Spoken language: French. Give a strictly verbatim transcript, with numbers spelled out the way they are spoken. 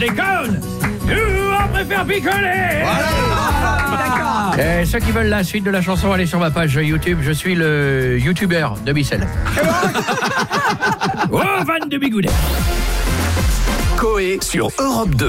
déconne. Nous, on préfère picoler. D'accord. Et ceux qui veulent la suite de la chanson, allez sur ma page YouTube. Je suis le youtubeur de Micelle. Oh, van de Bigoudet. Coé sur Europe deux.